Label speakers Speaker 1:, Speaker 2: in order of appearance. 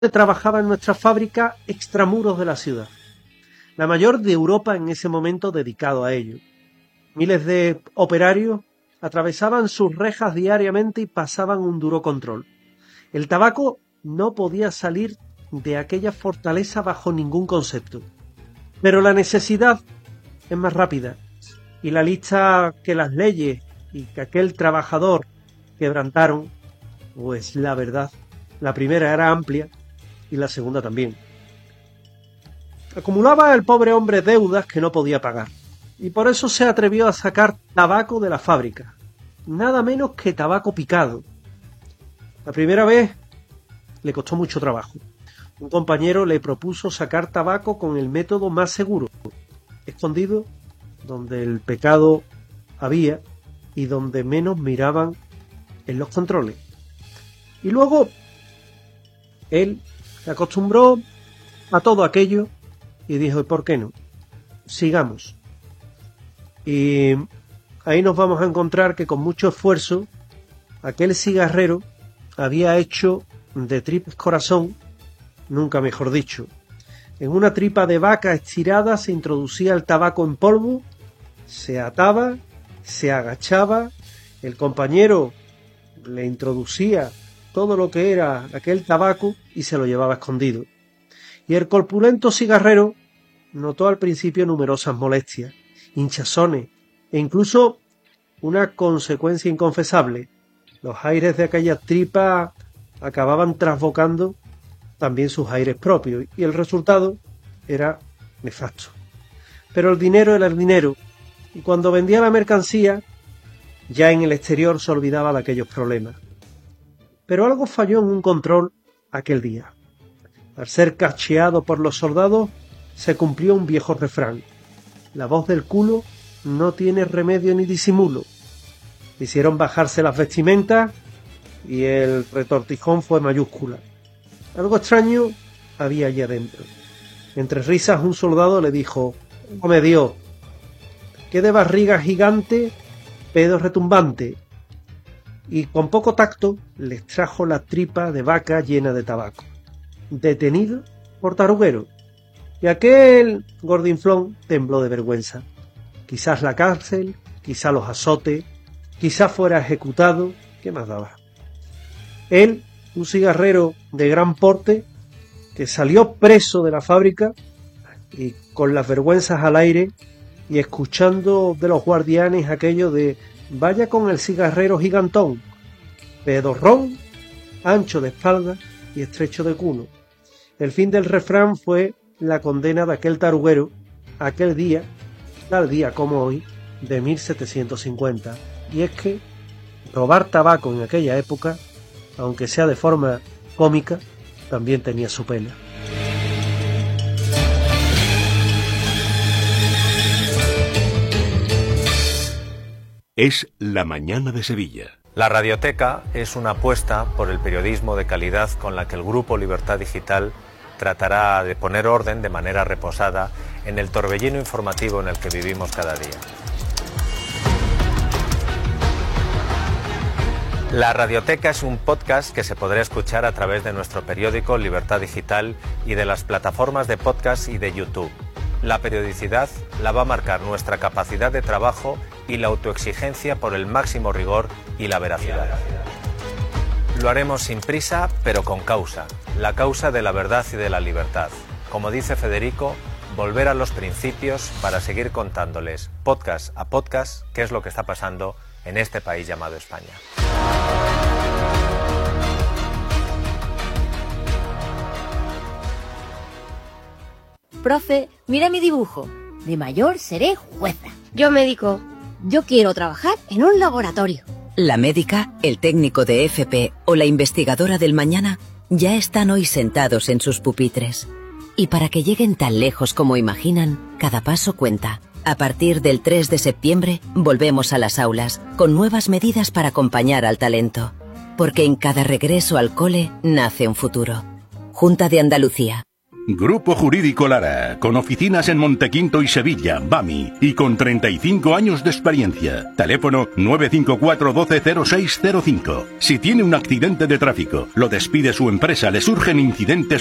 Speaker 1: trabajaba en nuestra fábrica extramuros de la ciudad, la mayor de Europa en ese momento dedicado a ello. Miles de operarios atravesaban sus rejas diariamente y pasaban un duro control. El tabaco no podía salir de aquella fortaleza bajo ningún concepto. Pero la necesidad es más rápida, y la lista que las leyes y que aquel trabajador quebrantaron, pues la verdad, la primera era amplia y la segunda también. Acumulaba el pobre hombre deudas que no podía pagar, y por eso se atrevió a sacar tabaco de la fábrica, nada menos que tabaco picado. La primera vez le costó mucho trabajo. Un compañero le propuso sacar tabaco con el método más seguro, escondido donde el pecado había y donde menos miraban en los controles. Y luego él se acostumbró a todo aquello y dijo, ¿y por qué no? Sigamos. Y ahí nos vamos a encontrar que con mucho esfuerzo aquel cigarrero había hecho de tripas corazón, nunca mejor dicho. En una tripa de vaca estirada se introducía el tabaco en polvo, se ataba, se agachaba, el compañero le introducía todo lo que era aquel tabaco y se lo llevaba escondido. Y el corpulento cigarrero notó al principio numerosas molestias, hinchazones e incluso una consecuencia inconfesable. Los aires de aquella tripa acababan trasbocando también sus aires propios y el resultado era nefasto. Pero el dinero era el dinero y cuando vendía la mercancía ya en el exterior se olvidaba de aquellos problemas. Pero algo falló en un control aquel día. Al ser cacheado por los soldados se cumplió un viejo refrán: la voz del culo no tiene remedio ni disimulo. Hicieron bajarse las vestimentas y el retortijón fue mayúscula. Algo extraño había allí adentro. Entre risas un soldado le dijo: «¡Oh, Dios! ¡Qué de barriga gigante, pedo retumbante!» Y con poco tacto les trajo la tripa de vaca llena de tabaco. Detenido por taruguero. Y aquel gordinflón tembló de vergüenza. Quizás la cárcel, quizás los azotes, quizás fuera ejecutado, ¿qué más daba? Él, un cigarrero de gran porte, que salió preso de la fábrica y con las vergüenzas al aire y escuchando de los guardianes aquello de «vaya con el cigarrero gigantón, pedorrón, ancho de espalda y estrecho de culo». El fin del refrán fue la condena de aquel taruguero aquel día, tal día como hoy, de 1750. Y es que robar tabaco en aquella época, aunque sea de forma cómica, también tenía su pena.
Speaker 2: Es La Mañana de Sevilla.
Speaker 3: La Radioteca es una apuesta por el periodismo de calidad con la que el Grupo Libertad Digital tratará de poner orden de manera reposada en el torbellino informativo en el que vivimos cada día. La Radioteca es un podcast que se podrá escuchar a través de nuestro periódico Libertad Digital y de las plataformas de podcast y de YouTube. La periodicidad la va a marcar nuestra capacidad de trabajo y la autoexigencia por el máximo rigor y la veracidad. Lo haremos sin prisa, pero con causa, la causa de la verdad y de la libertad. Como dice Federico, volver a los principios para seguir contándoles, podcast a podcast, qué es lo que está pasando en este país llamado España.
Speaker 4: Profe, mira mi dibujo. De mayor seré jueza.
Speaker 5: Yo médico.
Speaker 4: Yo quiero trabajar en un laboratorio.
Speaker 6: La médica, el técnico de FP o la investigadora del mañana ya están hoy sentados en sus pupitres. Y para que lleguen tan lejos como imaginan, cada paso cuenta. A partir del 3 de septiembre volvemos a las aulas con nuevas medidas para acompañar al talento. Porque en cada regreso al cole nace un futuro. Junta de Andalucía.
Speaker 2: Grupo Jurídico Lara, con oficinas en Montequinto y Sevilla, Bami, y con 35 años de experiencia. Teléfono 954 12 0605. Si tiene un accidente de tráfico, lo despide su empresa, le surgen incidentes